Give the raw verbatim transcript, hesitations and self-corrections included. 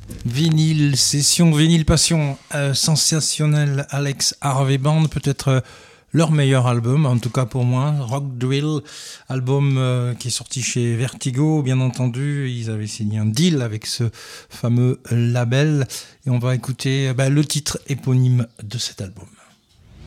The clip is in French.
Vinyle Session, Vinyle Passion, euh, sensationnel Alex Harvey Band, peut-être euh, leur meilleur album, en tout cas pour moi, Rock Drill, album euh, qui est sorti chez Vertigo, bien entendu, ils avaient signé un deal avec ce fameux label, et on va écouter euh, bah, le titre éponyme de cet album.